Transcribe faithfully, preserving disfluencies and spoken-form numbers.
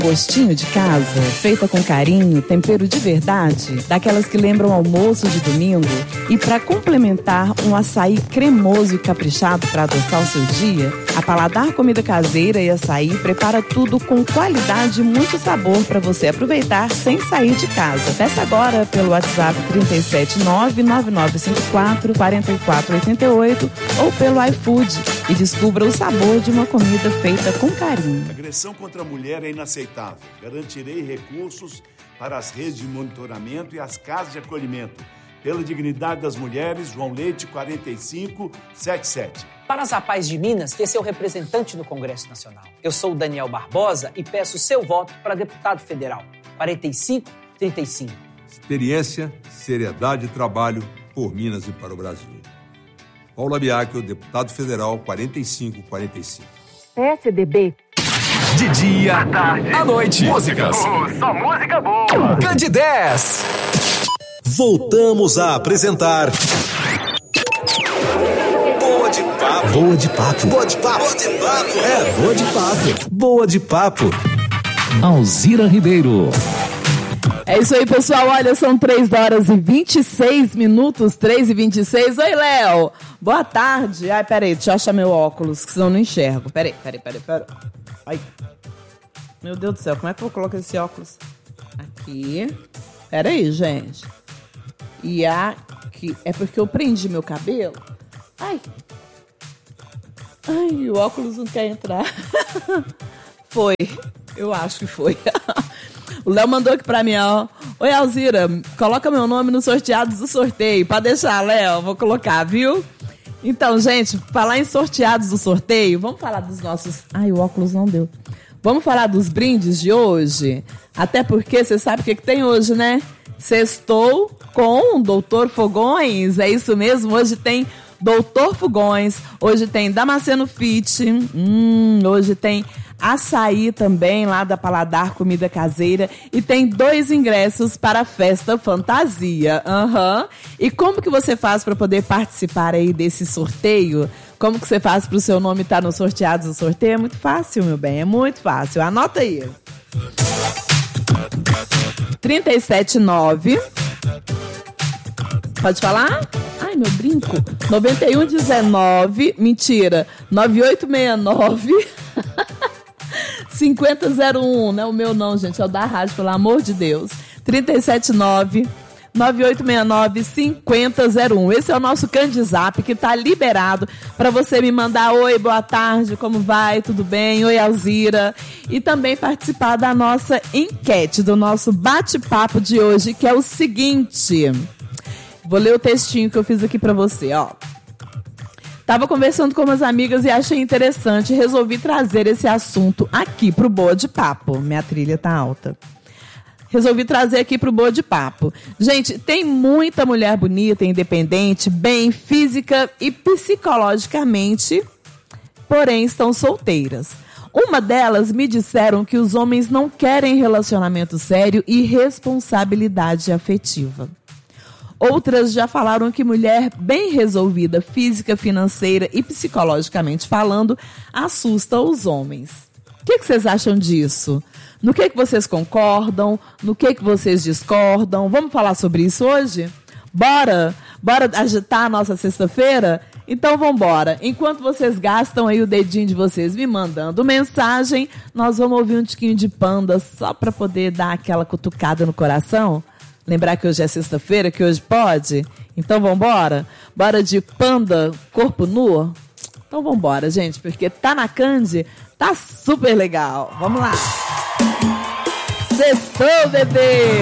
Gostinho de casa, feita com carinho, tempero de verdade, daquelas que lembram almoço de domingo. E para complementar, um açaí cremoso e caprichado para adoçar o seu dia, a Paladar Comida Caseira e Açaí prepara tudo com qualidade e muito sabor para você aproveitar sem sair de casa. Peça agora pelo WhatsApp três sete nove, nove nove cinco quatro, quatro quatro oito oito ou pelo iFood e descubra o sabor de uma comida feita com carinho. A agressão contra a mulher é inaceitável. Garantirei recursos para as redes de monitoramento e as casas de acolhimento. Pela dignidade das mulheres, João Leite, quarenta e cinco, setenta e sete. Para as Rapazes de Minas ter seu representante no Congresso Nacional. Eu sou o Daniel Barbosa e peço seu voto para deputado federal. quarenta e cinco, trinta e cinco. Experiência, seriedade e trabalho por Minas e para o Brasil. Paula Biacchio, deputado federal, quarenta e cinco, quarenta e cinco. P S D B. De dia, à tarde, à noite. Músicas. Oh, só música boa. Candidez. Voltamos a apresentar Boa de Papo. Boa de Papo. Boa de Papo. Boa de Papo. É, Boa de Papo. Boa de Papo. Alzira Ribeiro. É isso aí, pessoal. Olha, são três horas e vinte e seis minutos, três e vinte e seis. Oi, Léo. Boa tarde. Ai, peraí, deixa eu achar meu óculos, que senão eu não enxergo. Peraí, peraí, peraí, peraí. Ai. Meu Deus do céu, como é que eu vou colocar esse óculos? Aqui. Peraí, gente. E aqui. É porque eu prendi meu cabelo. Ai. Ai, o óculos não quer entrar. Foi. Eu acho que foi. O Léo mandou aqui pra mim, ó. Oi, Alzira, coloca meu nome nos sorteados do sorteio. Pra deixar, Léo, vou colocar, viu? Então, gente, falar em sorteados do sorteio, vamos falar dos nossos... Ai, o óculos não deu. Vamos falar dos brindes de hoje? Até porque você sabe o que, que tem hoje, né? Sextou com o doutor Fogões. É isso mesmo, hoje tem doutor Fogões. Hoje tem Damasceno Fit. Hum, hoje tem... açaí também, lá da Paladar Comida Caseira. E tem dois ingressos para a Festa Fantasia. Uhum. E como que você faz para poder participar aí desse sorteio? Como que você faz para o seu nome estar nos sorteados do sorteio? É muito fácil, meu bem. É muito fácil. Anota aí. três sete nove. Pode falar? Ai, meu brinco. noventa e um dezenove. Mentira. nove oito seis nove. cinquenta zero um, não é o meu não, gente, é o da rádio, pelo amor de Deus. três sete nove, nove oito seis nove, cinquenta zero um. Esse é o nosso Candizap, que tá liberado para você me mandar oi, boa tarde, como vai, tudo bem? Oi, Alzira. E também participar da nossa enquete, do nosso bate-papo de hoje, que é o seguinte. Vou ler o textinho que eu fiz aqui para você, ó. Tava conversando com umas amigas e achei interessante. Resolvi trazer esse assunto aqui pro Boa de Papo. Minha trilha tá alta. Resolvi trazer aqui pro Boa de Papo. Gente, tem muita mulher bonita, independente, bem física e psicologicamente, porém estão solteiras. Uma delas me disseram que os homens não querem relacionamento sério e responsabilidade afetiva. Outras já falaram que mulher bem resolvida, física, financeira e psicologicamente falando, assusta os homens. O que, que vocês acham disso? No que, que vocês concordam? No que, que vocês discordam? Vamos falar sobre isso hoje? Bora? Bora agitar a nossa sexta-feira? Então vamos embora. Enquanto vocês gastam aí o dedinho de vocês me mandando mensagem, nós vamos ouvir um tiquinho de Panda só para poder dar aquela cutucada no coração. Lembrar que hoje é sexta-feira, que hoje pode? Então vambora? Bora de Panda, corpo nu? Então vambora, gente, porque tá na Candy, tá super legal. Vamos lá. Sextou, bebê!